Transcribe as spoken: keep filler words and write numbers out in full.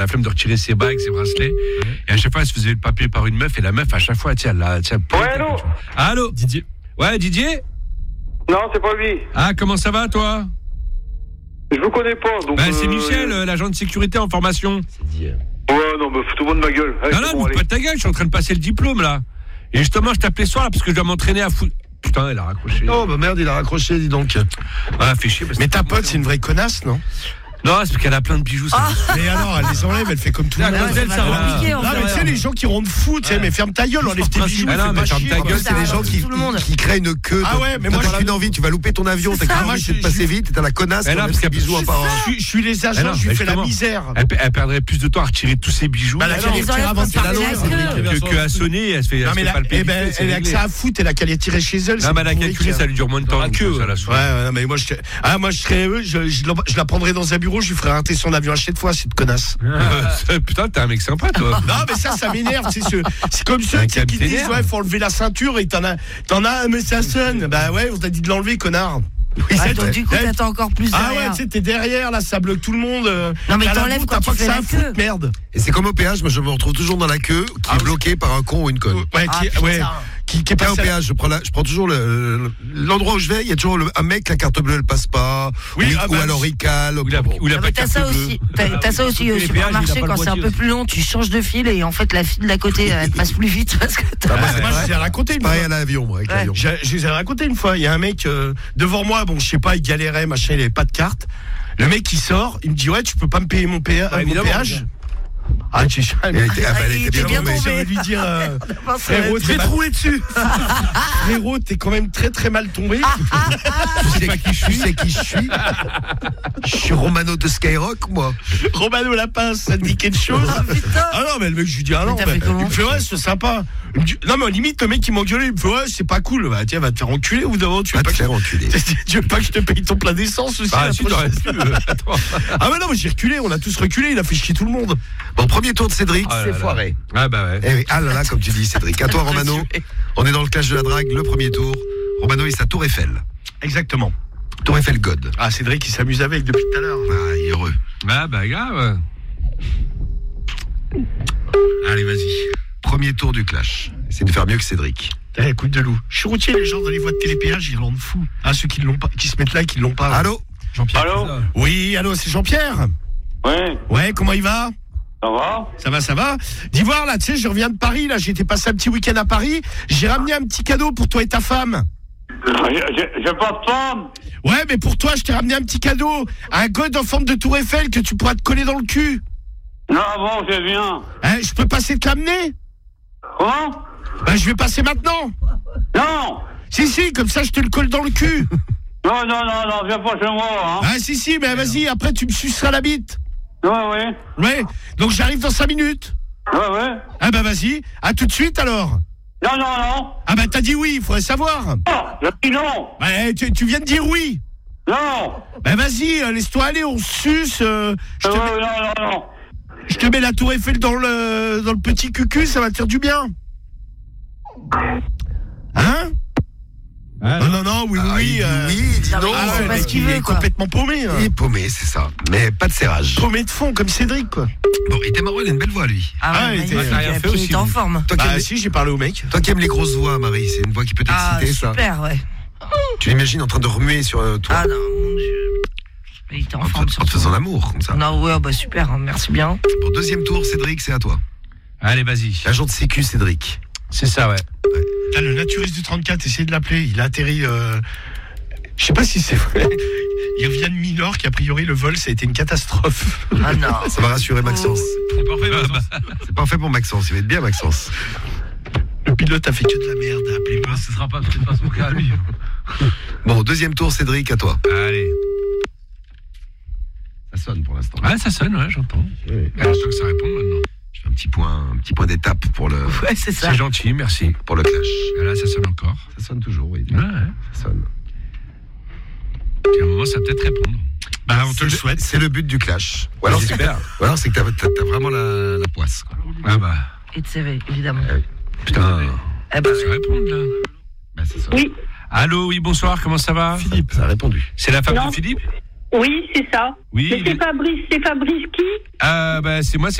la flemme de retirer ses bagues, ses bracelets. Ouais. Et à chaque fois, elle se faisait le papier par une meuf. Et la meuf, à chaque fois, tiens, là, tiens. Ouais, allô Allô Didier. Ouais, Didier Non, c'est pas lui. Ah, comment ça va, toi? Je vous connais pas, donc... Bah, c'est euh, Michel, euh, l'agent de sécurité en formation. C'est Didier. Ouais, non, mais fous-toi de ma gueule. Allez, non, non, bon, bouge pas de ta gueule, je suis en train de passer le diplôme, là. Et justement, je t'appelais ce soir, là, parce que je dois m'entraîner à foot. Putain, elle a raccroché. Oh, bah merde, il a raccroché, dis donc. Ah, fait chier. Mais ta pote, c'est une vraie connasse, non? Non, c'est parce qu'elle a plein de bijoux. Ça ah. Mais alors, elle les enlève, elle fait comme tout le monde. Elle, ça compliqué, non, mais tu sais, les gens qui rendent fou, tu sais, mais ferme ta gueule, enlève tes bijoux. Ah non, mais ferme ta gueule, c'est les gens qui, qui créent une queue. Ah ouais, mais moi, j'ai une envie, tu vas louper ton avion, t'as qu'une envie, c'est de passer vite, et t'as la connasse, qui enlève ses bijoux en parlant. Je suis les agents, je lui fais la misère. Elle perdrait plus de temps à retirer tous ses bijoux. Bah, la calière avant de la loi, que à sonner, elle se fait pas le payer. Elle a que ça à foutre, elle a qu'à les tirer chez elle. Non, mais la calculer, ça lui dure moins de temps. Ouais, mais moi, je serais eux, je la prendrais dans un bureau, je lui ferais rater son avion à chaque fois, cette connasse. Putain, t'es un mec sympa, toi. Non, mais ça, ça m'énerve. C'est, ce, c'est comme ceux qui disent, ouais, faut enlever la ceinture et t'en as, t'en as, mais ça sonne. Bah ouais, on t'a dit de l'enlever, connard. Oui, ah, donc du coup, t'attends encore plus derrière. Ah ouais, tu sais, t'es derrière, là, ça bloque tout le monde. Non, mais t'enlèves quand tu fais la queue. Merde. Et c'est comme au péage, moi je me retrouve toujours dans la queue, qui ah, est bloquée par un con ou une conne. Ouais, qui, ah, ouais. Qui, qui est pas au péage, je prends, la, je prends toujours le, l'endroit où je vais, il y a toujours le, un mec, la carte bleue, elle passe pas. Oui, ou, ah bah, ou alors il cale. Ou la, ou la ah bah, t'as ça aussi. T'as, t'as ça aussi au supermarché, quand c'est un peu plus long, tu changes de fil et en fait, la file d'à côté, elle passe plus vite parce que t'as. Ah bah, moi, je les ai raconté une fois. Pareil à l'avion, moi, avec ouais. l'avion. Je, je les ai raconté une fois. Il y a un mec euh, devant moi, bon, je sais pas, il galérait, machin, il avait pas de carte. Le mec, il sort, il me dit, ouais, tu peux pas me payer mon, péa- ouais, mon péage? Ah, tu sais, elle était, ah, elle était bien tombée. J'allais lui dire, euh, frérot, t'es mal... roulé dessus. Frérot, t'es quand même très très mal tombé. Tu sais pas qui je suis, c'est qui je suis. Je suis Romano de Skyrock, moi. Romano Lapince, ça te dit quelque chose? Ah, putain. Ah non, mais le mec, je lui dis, ah non, bah, il me fait, ouais, c'est sympa. Il me dit, non, mais limite, le mec, il m'engueulait, il me fait, ouais, c'est pas cool. Bah, tiens, va te faire enculer ou d'abord, tu veux pas te faire enculer. Tu veux pas que je te paye ton plein d'essence aussi? Ah, si, t'aurais pu. Ah, mais non, mais j'ai reculé, on a tous reculé, il a fait chier tout le monde. Bon, premier tour de Cédric, oh c'est foiré. Ah bah ouais. Eh oui, ah là là, comme tu dis, Cédric. À toi, Romano. On est dans le clash de la drague, le premier tour. Romano et sa tour Eiffel. Exactement. Tour Eiffel God. Ah, Cédric, il s'amuse avec depuis tout à l'heure. Ah, il est heureux. Bah, bah, grave. Allez, vas-y. Premier tour du clash. Essaye de faire mieux que Cédric. Eh, écoute de loup. Je suis routier, les gens dans les voies de télépéage, ils rendent fou. Ah, ceux qui l'ont pas, qui se mettent là et qui l'ont pas. Allô? Jean-Pierre. Allô? Oui, allô, c'est Jean-Pierre? Ouais. Ouais, comment il va? Ça va? Ça va, ça va. Dis voir, là, tu sais, je reviens de Paris, là, j'ai été passer un petit week-end à Paris. J'ai ramené un petit cadeau pour toi et ta femme. J'ai, j'ai pas de femme. Ouais, mais pour toi, je t'ai ramené un petit cadeau. Un god en forme de tour Eiffel que tu pourras te coller dans le cul. Non, bon, c'est bien. Hein, je peux passer te l'amener? Comment? Bah, je vais passer maintenant. Non. Si, si, comme ça, je te le colle dans le cul. Non, non, non, non, viens pas chez moi, hein. Ah, si, si, mais vas-y, après, tu me suceras la bite. Ouais, ouais. Ouais, donc j'arrive dans cinq minutes. Ouais, ouais. Ah bah vas-y, à tout de suite alors. Non, non, non. Ah bah t'as dit oui, il faudrait savoir. Non, j'ai dit non. Ouais, tu, tu viens de dire oui. Non. Bah vas-y, euh, laisse-toi aller, on suce. Euh, je, te ouais, mets, non, non, non. je te mets la tour Eiffel dans le, dans le petit cucu, ça va te faire du bien. Hein? Ah, non, non, non, oui, ah, oui. Il euh... oui, il dit non. non Ah, c'est pas ce qu'il il veut, est quoi. complètement paumé. Hein. Il est paumé, c'est ça. Mais pas de serrage. Paumé de fond, comme Cédric, quoi. Bon, il était marrant, il a une belle voix, lui. Ah, Ah, ouais, il était- magnifique, il a rien et fait puis aussi, il est en lui. forme. Toi qui, Bah aimes, si, j'ai parlé au mec. toi qui aimes les grosses voix, Marie, c'est une voix qui peut Ah, t'exciter, ça. super, ouais. Tu l'imagines en train de remuer sur euh, toi, Ah non, mon Dieu. Il était en en, forme. te, en te faisant l'amour, comme ça. Non, ouais, bah super, hein, merci bien. Bon, deuxième tour, Cédric, c'est à toi. Allez, vas-y. Agent de sécu, Cédric. C'est ça, ouais. Putain, le naturiste du trente-quatre, essayez de l'appeler. Il a atterri. Euh... Je sais pas si c'est vrai. Il revient de Minorque, a priori le vol ça a été une catastrophe. Ah non. Ça va rassurer Maxence. C'est parfait, Maxence. C'est parfait pour Maxence, il va être bien Maxence. Le pilote a fait que de la merde, appelez-moi. Ce sera pas, peut-être pas son cas, lui. Bon, deuxième tour, Cédric, à toi. Allez. Ça sonne pour l'instant. Ah, ça sonne, ouais, j'entends. Oui. Ah, je sens que ça répond maintenant. Je fais un petit point, un petit point d'étape pour le, Ouais, c'est ça. C'est gentil, merci. pour le clash. Et là, ça sonne encore. Ça sonne toujours, oui. Ouais, ouais. Ça sonne. Puis à un moment, ça va peut-être répondre. Bah, on te C'est le souhaite. C'est le but du clash. Ou alors, c'est, J'espère. ou alors c'est que t'as, t'as, t'as vraiment la, la poisse. Quoi. Ah bah. Et de C V, évidemment. Ah oui. Putain. Eh bah, Ça répond, là. Bah, c'est ça. Oui. Allô, oui, bonsoir, comment ça va? Philippe, ça a répondu. C'est la femme Non. de Philippe? Oui, c'est ça. Oui. Mais c'est Fabrice, c'est Fabrice qui? Euh, bah, c'est moi, c'est